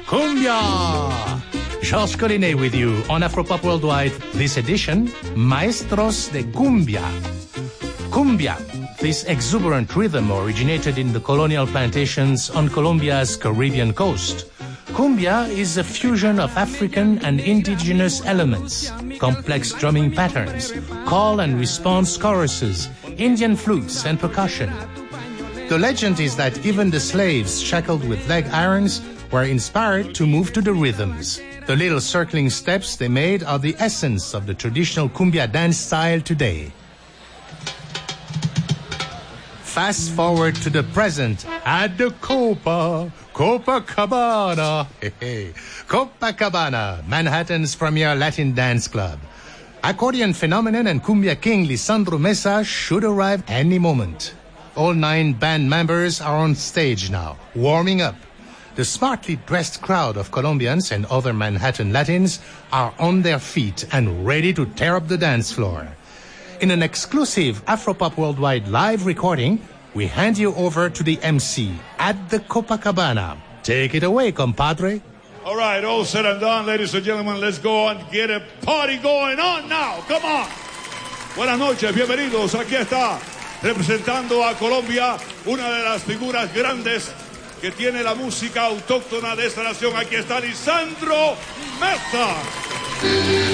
Cumbia! Georges Collinet with you on Afropop Worldwide. This edition, Maestros de Cumbia. Cumbia, this exuberant rhythm originated in the colonial plantations on Colombia's Caribbean coast. Cumbia is a fusion of African and indigenous elements, complex drumming patterns, call and response choruses, Indian flutes and percussion. The legend is that even the slaves shackled with leg irons were inspired to move to the rhythms. The little circling steps they made are the essence of the traditional cumbia dance style today. Fast forward to the present at the Copacabana. Copacabana, Manhattan's premier Latin dance club. Accordion phenomenon and cumbia king Lisandro Mesa should arrive any moment. All 9 band members are on stage now, warming up. The smartly dressed crowd of Colombians and other Manhattan Latins are on their feet and ready to tear up the dance floor. In an exclusive Afropop Worldwide live recording, we hand you over to the MC at the Copacabana. Take it away, compadre. All right, all said and done, ladies and gentlemen, let's go and get a party going on now. Come on. Buenas noches, bienvenidos. Aquí está, representando a Colombia, una de las figuras grandes que tiene la música autóctona de esta nación. Aquí está Lisandro Mesa.